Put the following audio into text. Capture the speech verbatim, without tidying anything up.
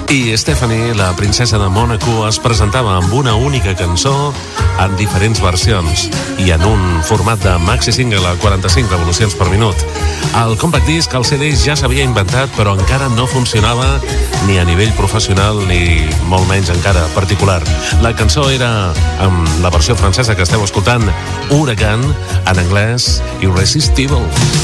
I Stephanie, la princesa de Mònaco, es presentava amb una única cançó en diferents versions i en un format de maxi single a quaranta-cinc revolucions per minut. El compact disc, el C D, ja s'havia inventat, però encara no funcionava ni a nivell professional ni molt menys encara particular. La cançó era, amb la versió francesa que esteu escoltant, Huracan, en anglès, Irresistible.